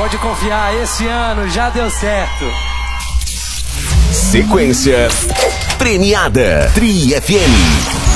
Pode confiar, esse ano já deu certo. Sequência premiada. Tri FM.